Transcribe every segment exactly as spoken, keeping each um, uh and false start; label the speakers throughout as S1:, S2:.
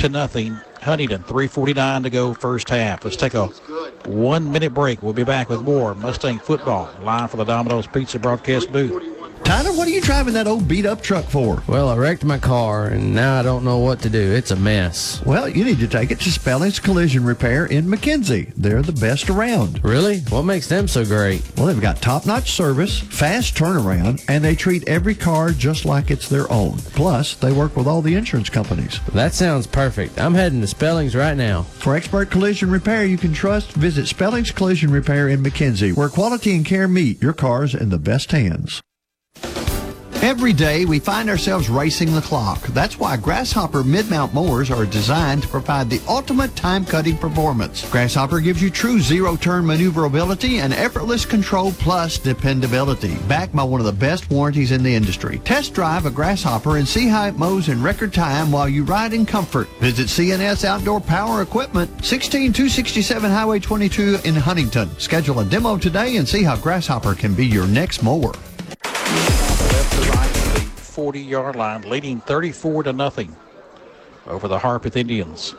S1: to nothing. Huntington, three forty-nine to go, first half. Let's take a one-minute break. We'll be back with more Mustang football live for the Domino's Pizza broadcast booth.
S2: Tyler, what are you driving that old beat-up truck for?
S3: Well, I wrecked my car, and now I don't know what to do. It's a mess.
S2: Well, you need to take it to Spelling's Collision Repair in McKenzie. They're the best around.
S3: Really? What makes them so great?
S2: Well, they've got top-notch service, fast turnaround, and they treat every car just like it's their own. Plus, they work with all the insurance companies.
S3: That sounds perfect. I'm heading to Spelling's right now.
S2: For expert collision repair you can trust, visit Spelling's Collision Repair in McKenzie, where quality and care meet. Your car's in the best hands. Every day, we find ourselves racing the clock. That's why Grasshopper mid-mount mowers are designed to provide the ultimate time-cutting performance. Grasshopper gives you true zero-turn maneuverability and effortless control plus dependability, backed by one of the best warranties in the industry. Test drive a Grasshopper and see how it mows in record time while you ride in comfort. Visit C N S Outdoor Power Equipment, sixteen two sixty-seven Highway twenty-two in Huntington. Schedule a demo today and see how Grasshopper can be your next mower.
S1: forty-yard line, leading thirty-four to nothing over the Harpeth Indians.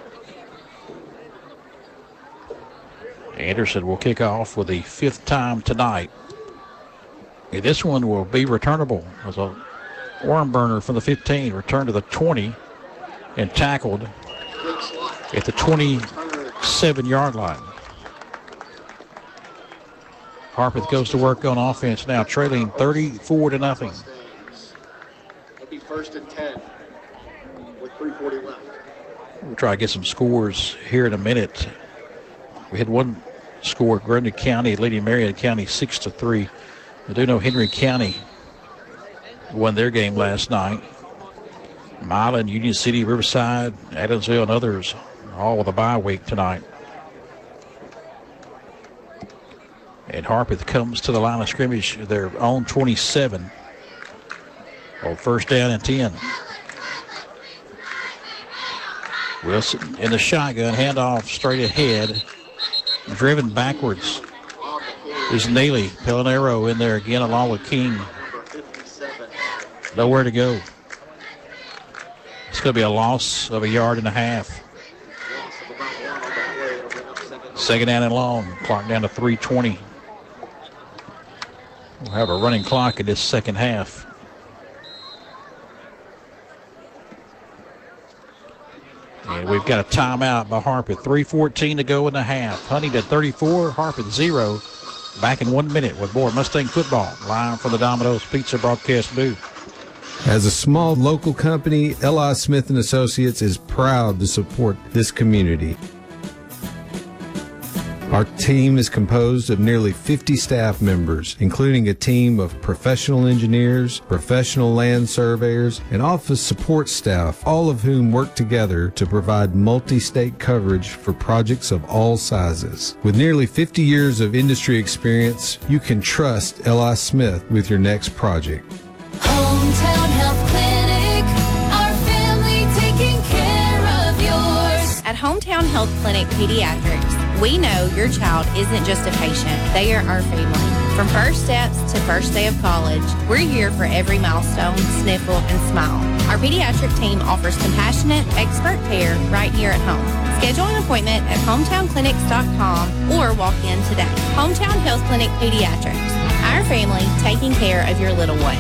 S1: Anderson will kick off with the fifth time tonight. And this one will be returnable as a worm burner from the fifteen, returned to the twenty and tackled at the twenty-seven-yard line. Harpeth goes to work on offense now, trailing thirty-four to nothing.
S4: First and ten with three forty left.
S1: We'll try to get some scores here in a minute. We had one score, Grundy County leading Marion County six to three. I do know Henry County won their game last night. Milan, Union City, Riverside, Adamsville, and others all with a bye week tonight. And Harpeth comes to the line of scrimmage, their own twenty-seven. On first down and ten. Wilson in the shotgun, handoff straight ahead. Driven backwards is Neely. Pellinero in there again along with King. Nowhere to go. It's going to be a loss of a yard and a half. Second down and long. Clock down to three twenty. We'll have a running clock in this second half. And we've got a timeout by Harpeth. three fourteen to go in the half. Huntington thirty-four, Harpeth zero. Back in one minute with more Mustang football live from the Domino's Pizza broadcast booth.
S5: As a small local company, L I Smith and Associates is proud to support this community. Our team is composed of nearly fifty staff members, including a team of professional engineers, professional land surveyors, and office support staff, all of whom work together to provide multi-state coverage for projects of all sizes. With nearly fifty years of industry experience, you can trust L I Smith with your next project.
S6: Hometown Health Clinic, our family taking care of yours. At Hometown Health Clinic Pediatrics, we know your child isn't just a patient, they are our family. From first steps to first day of college, we're here for every milestone, sniffle, and smile. Our pediatric team offers compassionate, expert care right here at home. Schedule an appointment at hometown clinics dot com or walk in today. Hometown Health Clinic Pediatrics, our family taking care of your little one.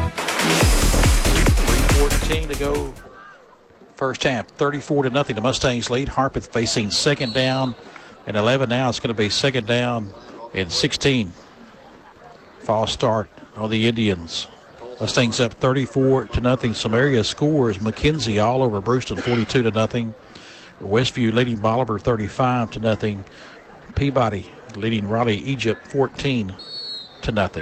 S1: three fourteen to go. First half, thirty-four to nothing. The Mustangs lead. Harpeth facing second down and eleven. Now it's going to be second down and sixteen. False start on the Indians. Mustangs up thirty-four to nothing. Samaria scores. McKenzie all over Brewston, forty-two to nothing. Westview leading Bolivar thirty-five to nothing. Peabody leading Raleigh Egypt fourteen to nothing.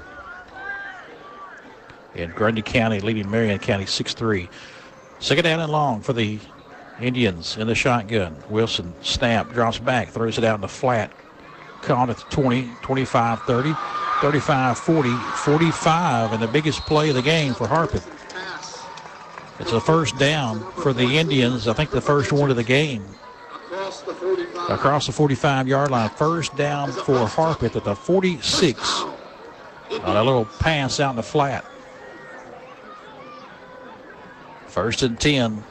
S1: And Grundy County leading Marion County six three. Second down and long for the Indians in the shotgun. Wilson snap, drops back, throws it out in the flat. Caught at the twenty, twenty-five, thirty, thirty-five, forty, forty-five, and the biggest play of the game for Harpeth. It's a first down for the Indians. I think the first one of the game. Across the forty-five-yard line. First down for Harpeth at the forty-six. On a little pass out in the flat. First and ten